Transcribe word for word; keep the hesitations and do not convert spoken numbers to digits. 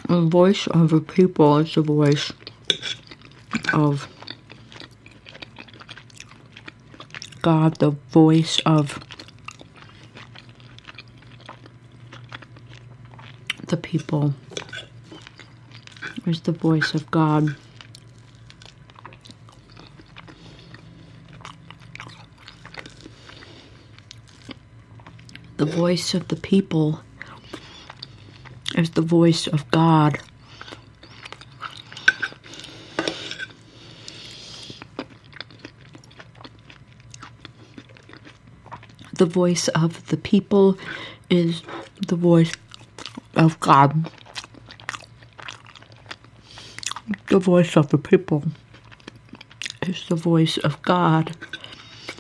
The voice of the people is the voice of God. The voice of the people is the voice of God. The voice of the people is the voice of God. The voice of the people is the voice of God. The voice of the people is the voice of God.